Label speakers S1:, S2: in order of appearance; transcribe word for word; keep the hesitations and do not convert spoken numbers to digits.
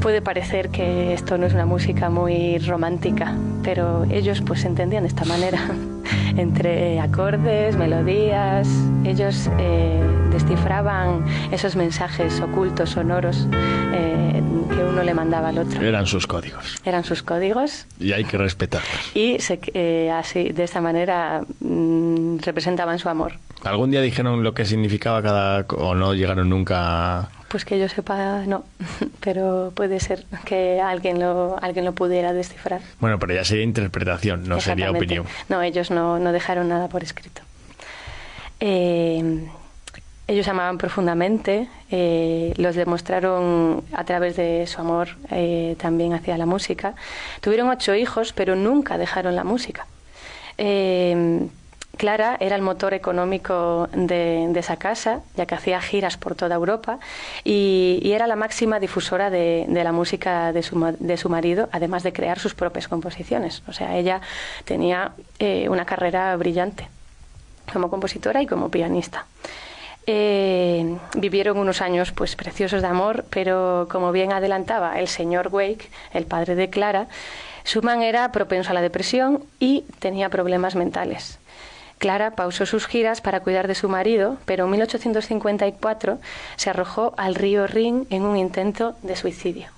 S1: puede parecer que esto no es una música muy romántica, pero ellos pues entendían de esta manera. Entre acordes, melodías, ellos eh, descifraban esos mensajes ocultos, sonoros, eh, que uno le mandaba al otro.
S2: Eran sus códigos.
S1: Eran sus códigos.
S2: Y hay que respetarlos.
S1: Y se, eh, así, de esta manera, mmm, representaban su amor.
S2: ¿Algún día dijeron lo que significaba cada... o no llegaron nunca a...
S1: Pues que yo sepa, no, pero puede ser que alguien lo alguien lo pudiera descifrar.
S2: Bueno, pero ya sería interpretación, no sería opinión.
S1: No, ellos no, no dejaron nada por escrito. Eh, ellos amaban profundamente, eh, los demostraron a través de su amor eh, también hacia la música. Tuvieron ocho hijos, pero nunca dejaron la música. Eh, Clara era el motor económico de, de esa casa, ya que hacía giras por toda Europa y, y era la máxima difusora de, de la música de su, de su marido, además de crear sus propias composiciones. O sea, ella tenía eh, una carrera brillante como compositora y como pianista. Eh, vivieron unos años pues preciosos de amor, pero como bien adelantaba el señor Wake, el padre de Clara, Schumann era propenso a la depresión y tenía problemas mentales. Clara pausó sus giras para cuidar de su marido, pero en mil ochocientos cincuenta y cuatro se arrojó al río Rin en un intento de suicidio.